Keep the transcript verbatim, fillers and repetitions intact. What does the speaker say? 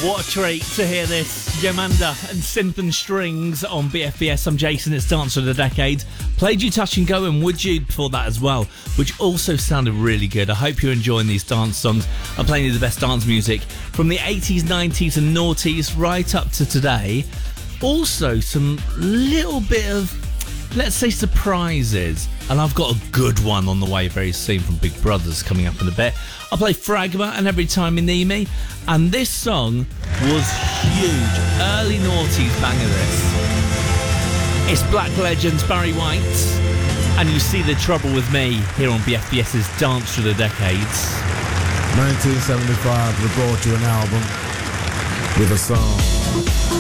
What a treat to hear this. Yamanda and Synth and Strings on B F B S. I'm Jason, it's Dance of the Decade. Played you Touch and Go and Would You before that as well, which also sounded really good. I hope you're enjoying these dance songs. I'm playing you the best dance music from the eighties, nineties and noughties right up to today. Also some little bit of, let's say, surprises. And I've got a good one on the way very soon from Big Brothers coming up in a bit. I'll play Fragma and Every Time You Need Me. And this song was huge. Early noughties banger this. It's Black Legends, Barry White. And You See the Trouble With Me here on B F B S's Dance Through the Decades. nineteen seventy-five, we brought you an album with a song.